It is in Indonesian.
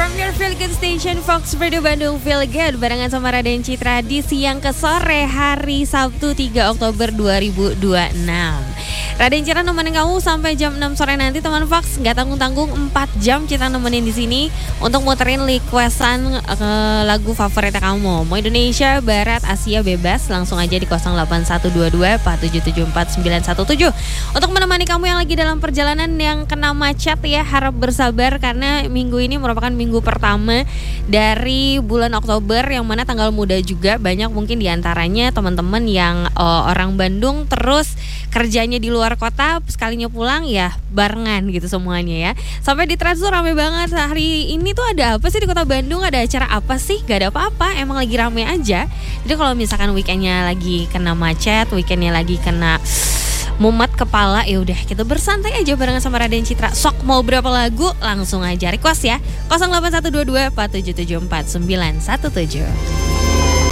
From your Feel Good Station, Fox Radio Bandung Feel Good barengan sama Raden Citra di siang ke sore hari Sabtu 3 Oktober 2026. Raden Citra nemenin kamu sampai jam 6 sore nanti teman Fox. Gak tanggung-tanggung 4 jam kita nemenin di sini untuk muterin requestan lagu favoritnya kamu. Mau Indonesia, Barat, Asia bebas, langsung aja di 08122 4774917 untuk menemani kamu yang lagi dalam perjalanan yang kena macet ya. Harap bersabar karena minggu ini merupakan minggu pertama dari bulan Oktober yang mana tanggal muda juga. Banyak mungkin diantaranya teman-teman yang orang Bandung terus kerjanya di luar kota, sekalinya pulang ya barengan gitu semuanya ya. Sampai di Trans tuh rame banget. Hari ini tuh ada apa sih di kota Bandung? Ada acara apa sih? Gak ada apa-apa, emang lagi rame aja. Jadi kalau misalkan weekendnya lagi kena macet, weekendnya lagi kena mumet kepala, ya udah kita bersantai aja barengan sama Raden Citra. Sok mau berapa lagu langsung aja request ya. 08122 4774917.